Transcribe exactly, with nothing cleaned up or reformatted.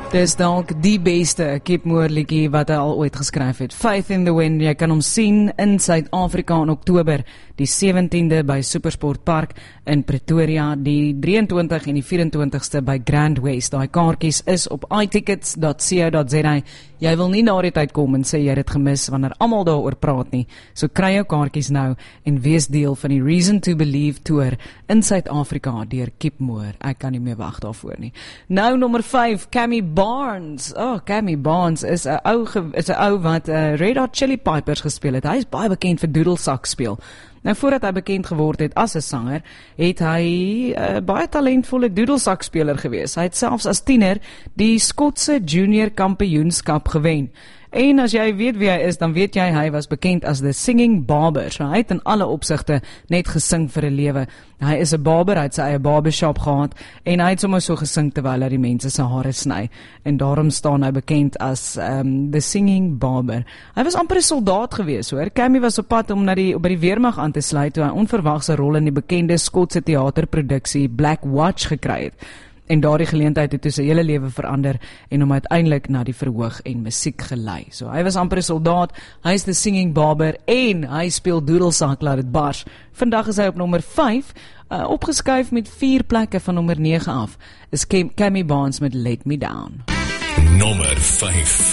Dis dalk die beste Kip Moore liedjie wat hy al ooit geskryf het. Faith in the Wind, jy kan hom sien in Suid-Afrika in Oktober, die sewentiende by Supersport Park in Pretoria, die drieëntwintigste en die vyf-en-twintigste by Grand West. Daai kaartjies is op i tickets dot co dot za. Jy wil nie na die tyd kom en sê jy het dit gemis wanneer almal daaroor praat nie. So kry jou kaartjies nou en wees deel van die Reason to Believe tour in Suid-Afrika deur Kip Moore. Ek kan nie meer wag daarvoor nie. Nou nommer vyf, Cammy Barnes. Oh, Cammy Barnes is 'n ou is 'n ou wat uh, Red Hot Chili Peppers gespeel het. Hy is baie bekend vir doedelsax speel. Nou voordat hy bekend geword het as 'n sanger, het hy 'n uh, baie talentvolle doedelsakspeler gewees. Hy het selfs as tiener die Skotse junior kampioenskap gewen. En as jy weet wie hy is, dan weet jy hy was bekend as the Singing Barber. So hy het in alle opsigte net gesing vir 'n lewe. Hy is 'n barber, hy het sy eie barbershop gehad en hy het sommer so gesing terwyl hy die mense se hare sny. En daarom staan hy bekend as um, the Singing Barber. Hy was amper 'n soldaat gewees, hoor. Cammy was op pad om na die by die weermag aan te sluit toe hy onverwagse rol in die bekende Skotse teaterproduksie Black Watch gekry het. En daardie geleentheid het toe sy hele lewe verander en hom uiteindelik na die verhoog en musiek gelei. So hy was amper 'n soldaat, hy is the Singing Barber en hy speel doedelsak laat dit bars. Vandag is hy op nommer vyf, uh, opgeskuif met vier plekke van nommer nege af. Is Cammy Barnes met Let Me Down. Nommer vyf.